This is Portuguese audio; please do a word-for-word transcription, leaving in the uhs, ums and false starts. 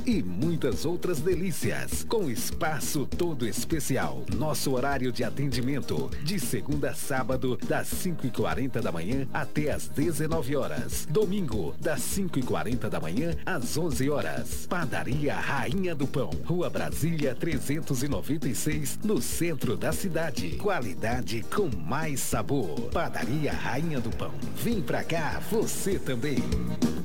e muitas outras delícias, com espaço todo especial. Nosso horário de atendimento, de segunda a sábado, das cinco e quarenta da manhã até as dezenove horas. Domingo, das cinco e quarenta da manhã às onze horas. Padaria Rainha do Pão, Rua Brasília trezentos e noventa e seis, no centro da cidade. Qualidade com mais sabor. Padaria Rainha do Pão. Vem pra cá, você também.